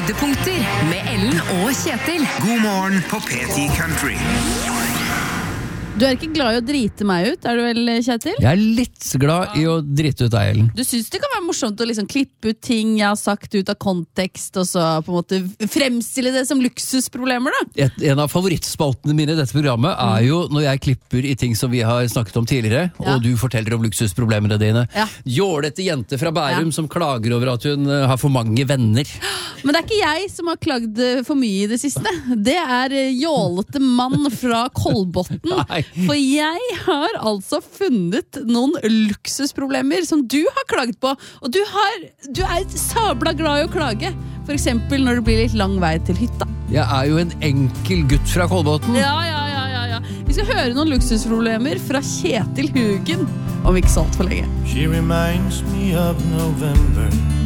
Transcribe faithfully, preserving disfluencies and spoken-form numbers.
Høydepunkter med Ellen og Kjetil. God morgen på P ti Country. Du er ikke glad i å drite meg ut, er du vel, Kjetil? Jeg er litt glad i å drite ut deg, Ellen. Du synes det kan være morsomt å liksom klippe ut ting jeg har sagt ut av kontekst, og så på en måte fremstille det som luksusproblemer, da? Et, en av favorittspaltene mine i dette programmet er jo når jeg klipper i ting som vi har snakket om tidligere, Ja. og du forteller om luksusproblemene dine. Ja. Jålete jente fra Bærum Ja. som klager over at hun uh, har for mange venner. Men det er ikke jeg som har klagd for mye i det siste. Det er jålete mann fra Kolbotn. Nei. For jeg har altså funnet noen luksusproblemer som du har klagd på. Og du, har, du er sabla glad i å klage. For eksempel når det blir litt lang vei til hytta. Jeg er jo en enkel gutt fra Kolbotn. Ja, ja, ja, ja, ja. Vi skal høre noen luksusproblemer fra Kjetil Hugen om ikke så alt for lenge. She reminds me of November